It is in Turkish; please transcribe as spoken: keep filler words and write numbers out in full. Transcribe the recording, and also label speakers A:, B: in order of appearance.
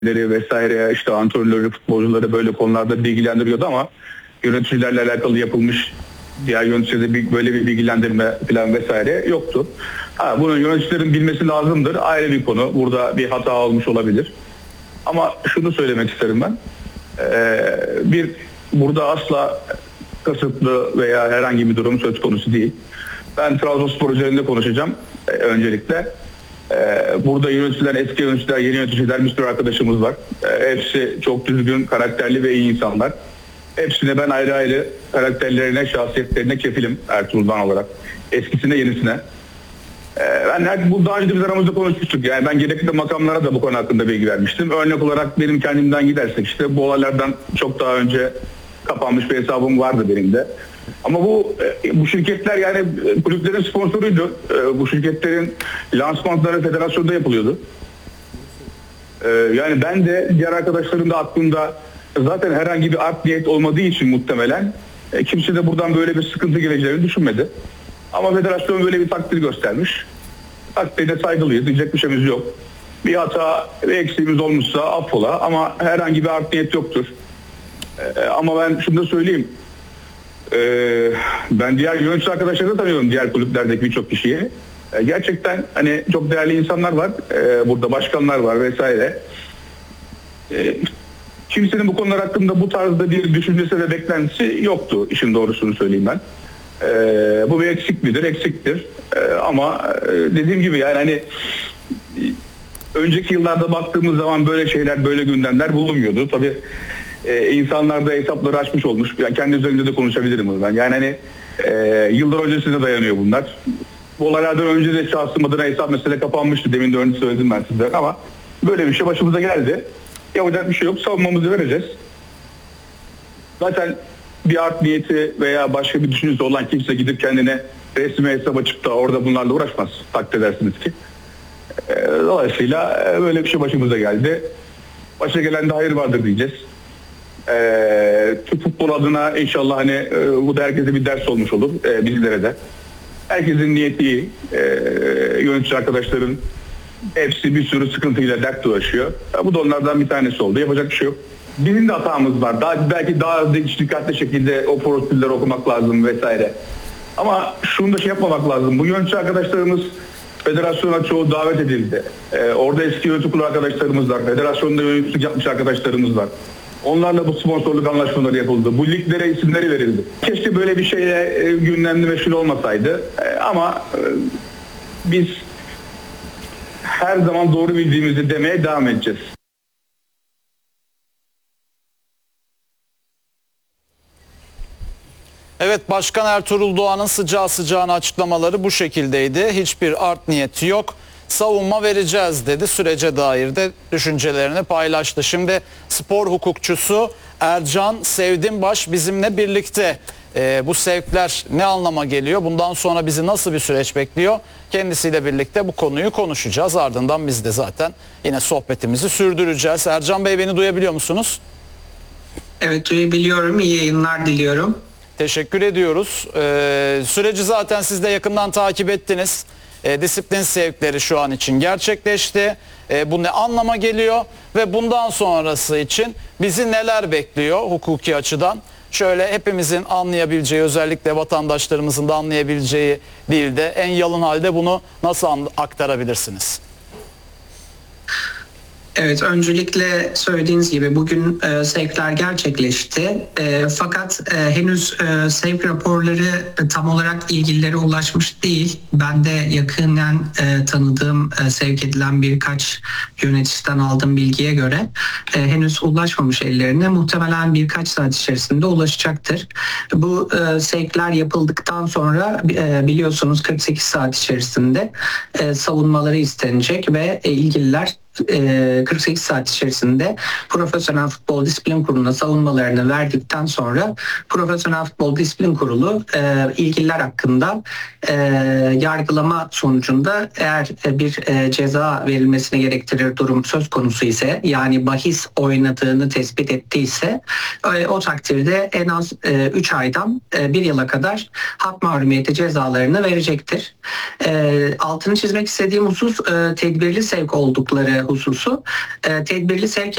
A: vesaire işte antrenörleri, futbolcuları böyle konularda bilgilendiriyordu ama yöneticilerle alakalı yapılmış diğer yöneticilerde bir, böyle bir bilgilendirme falan vesaire yoktu. Ha, bunu yöneticilerin bilmesi lazımdır. Ayrı bir konu. Burada bir hata olmuş olabilir. Ama şunu söylemek isterim ben. Ee, bir burada asla kasıtlı veya herhangi bir durum söz konusu değil. Ben Trabzonspor üzerinde konuşacağım ee, öncelikle. Ee, burada yöneticiler, eski yöneticiler, yeni yöneticiler, bir sürü arkadaşımız var. Ee, hepsi çok düzgün, karakterli ve iyi insanlar. Hepsine ben ayrı ayrı karakterlerine, şahsiyetlerine kefilim Ertuğrul'dan olarak. Eskisine, yenisine. Ee, ben her, bu daha önce biz aramızda konuşmuştuk. Yani ben gerekli makamlara da bu konu hakkında bilgi vermiştim. Örnek olarak benim kendimden gidersek işte bu olaylardan çok daha önce kapanmış bir hesabım vardı benim de. Ama bu bu şirketler yani kulüplerin sponsoruydu. Bu şirketlerin lansmanları federasyonda yapılıyordu. Yani ben de diğer arkadaşlarım da aklımda zaten herhangi bir art niyet olmadığı için muhtemelen kimse de buradan böyle bir sıkıntı geleceğini düşünmedi. Ama federasyon böyle bir takdir göstermiş. Takdirine saygılıyız. Diyecek bir şeyimiz yok. Bir hata ve eksiğimiz olmuşsa affola ama herhangi bir art niyet yoktur. Ama ben şunu da söyleyeyim. Ee, ben diğer yönetici arkadaşları da tanıyorum, diğer kulüplerdeki birçok kişiyi. Ee, gerçekten hani çok değerli insanlar var. Ee, burada başkanlar var vesaire. Ee, kimsenin bu konular hakkında bu tarzda bir düşüncesi ve beklentisi yoktu. İşin doğrusunu söyleyeyim ben. Ee, bu bir eksik midir? Eksiktir. Ee, ama dediğim gibi yani hani önceki yıllarda baktığımız zaman böyle şeyler, böyle gündemler bulunmuyordu. Tabii Ee, insanlar da hesapları açmış olmuş. Yani kendi üzerimde de konuşabilirim ben. Yani hani e, yıllar öncesine dayanıyor bunlar. Bu olaylardan önce de şahsım adına hesap mesele kapanmıştı. Demin de önce söyledim ben sizlere ama böyle bir şey başımıza geldi. Yapacak bir şey yok. Savunmamızı vereceğiz. Zaten bir art niyeti veya başka bir düşüncesi olan kimse gidip kendine resmi hesap açıp da orada bunlarla uğraşmaz. Takdir edersiniz ki. E, dolayısıyla böyle bir şey başımıza geldi. Başa gelen de hayır vardır diyeceğiz. Ee, Türk futbol adına inşallah hani e, bu da herkese bir ders olmuş olur e, bizlere de. Herkesin niyeti iyi. E, yönetici arkadaşların hepsi bir sürü sıkıntıyla dert dolaşıyor. E, bu da onlardan bir tanesi oldu. Yapacak bir şey yok. Bizim de hatamız var. Daha, belki daha dikkatli şekilde o prosedürleri okumak lazım vesaire. Ama şunu da şey yapmamak lazım. Bu yönetici arkadaşlarımız federasyona çoğu davet edildi. E, orada eski yönetim kurulu arkadaşlarımız var. Federasyonda yöneticilik yapmış arkadaşlarımız var. Onlarla bu sponsorluk anlaşmaları yapıldı. Bu liglere isimleri verildi. Keşke böyle bir şeyle e, gündemli meşgul olmasaydı. E, ama e, biz her zaman doğru bildiğimizi demeye devam edeceğiz.
B: Evet, Başkan Ertuğrul Doğan'ın sıcağı sıcağına açıklamaları bu şekildeydi. Hiçbir art niyeti yok. Savunma vereceğiz dedi. Sürece dair de düşüncelerini paylaştı. Şimdi spor hukukçusu Ercan Sevdimbaş bizimle birlikte. Ee, bu sevkler ne anlama geliyor? Bundan sonra bizi nasıl bir süreç bekliyor? Kendisiyle birlikte bu konuyu konuşacağız. Ardından biz de zaten yine sohbetimizi sürdüreceğiz. Ercan Bey, beni duyabiliyor musunuz?
C: Evet, duyabiliyorum. İyi yayınlar diliyorum.
B: Teşekkür ediyoruz. Ee, süreci zaten siz de yakından takip ettiniz. E, disiplin sevkleri şu an için gerçekleşti. E, bu ne anlama geliyor ve bundan sonrası için bizi neler bekliyor hukuki açıdan? Şöyle hepimizin anlayabileceği, özellikle vatandaşlarımızın da anlayabileceği dilde en yalın halde bunu nasıl aktarabilirsiniz?
C: Evet, öncelikle söylediğiniz gibi bugün e, sevkler gerçekleşti. E, fakat e, henüz e, sevk raporları e, tam olarak ilgililere ulaşmış değil. Ben de yakından e, tanıdığım, e, sevk edilen birkaç yöneticiden aldığım bilgiye göre e, henüz ulaşmamış ellerine. Muhtemelen birkaç saat içerisinde ulaşacaktır. Bu e, sevkler yapıldıktan sonra e, biliyorsunuz kırk sekiz saat içerisinde e, savunmaları istenecek ve e, ilgililer kırk sekiz saat içerisinde Profesyonel Futbol Disiplin Kurulu'na savunmalarını verdikten sonra Profesyonel Futbol Disiplin Kurulu e, ilgililer hakkında e, yargılama sonucunda eğer bir e, ceza verilmesini gerektirir durum söz konusu ise, yani bahis oynadığını tespit ettiyse e, o takdirde en az üç aydan bir yıla kadar hak mahrumiyeti cezalarını verecektir. E, altını çizmek istediğim husus e, tedbirli sevk oldukları hususu. E, tedbirli sevk